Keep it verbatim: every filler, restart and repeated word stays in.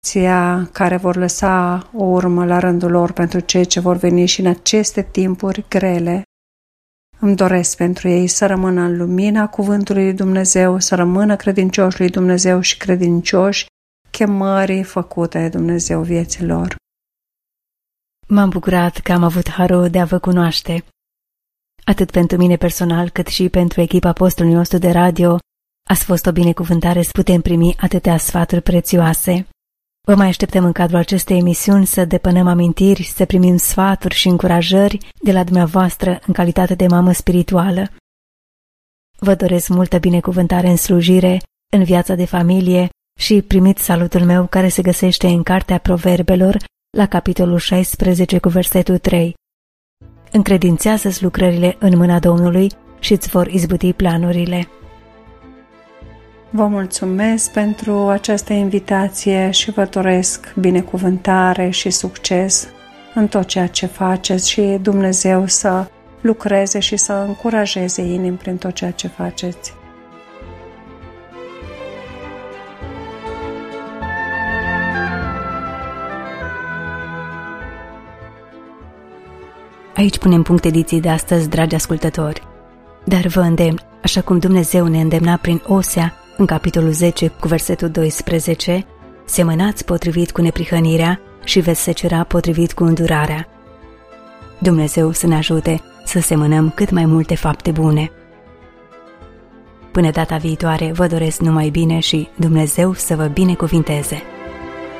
care vor lăsa o urmă la rândul lor pentru cei ce vor veni și în aceste timpuri grele. Îmi doresc pentru ei să rămână în lumina cuvântului lui Dumnezeu, să rămână credincioși lui Dumnezeu și credincioși chemării făcute de Dumnezeu vieții lor. M-am bucurat că am avut harul de a vă cunoaște. Atât pentru mine personal, cât și pentru echipa apostolului nostru de radio, ați fost o binecuvântare să putem primi atâtea sfaturi prețioase. Vă mai așteptăm în cadrul acestei emisiuni să depănăm amintiri, să primim sfaturi și încurajări de la dumneavoastră în calitate de mamă spirituală. Vă doresc multă binecuvântare în slujire, în viața de familie și primiți salutul meu care se găsește în Cartea Proverbelor, la capitolul șaisprezece cu versetul trei. Încredințează-ți lucrările în mâna Domnului și îți vor izbuti planurile. Vă mulțumesc pentru această invitație și vă doresc binecuvântare și succes în tot ceea ce faceți și Dumnezeu să lucreze și să încurajeze inimi prin tot ceea ce faceți. Aici punem punct ediției de astăzi, dragi ascultători. Dar vă îndemn, așa cum Dumnezeu ne îndemna prin Osea, în capitolul zece, cu versetul doisprezece, semănați potrivit cu neprihănirea și veți secera potrivit cu îndurarea. Dumnezeu să ne ajute să semănăm cât mai multe fapte bune. Până data viitoare, vă doresc numai bine și Dumnezeu să vă binecuvinteze.